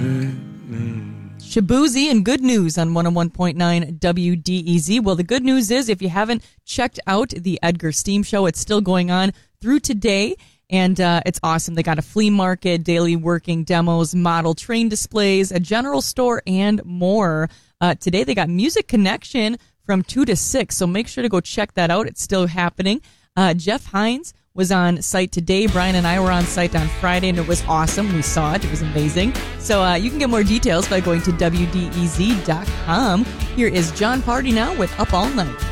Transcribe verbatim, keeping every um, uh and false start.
Shabuzi and Good News on one oh one point nine W D E Z. Well, the good news is if you haven't checked out the Edgar Steam Show, it's still going on through today, and uh, it's awesome. They got a flea market, daily working demos, model train displays, a general store, and more. Uh, today they got Music Connection from two to six, so make sure to go check that out. It's still happening. Uh, Jeff Hines was on site today. Brian and I were on site on Friday, and it was awesome. We saw it. It was amazing. So uh, you can get more details by going to W D E Z dot com. Here is John Party now with Up All Night.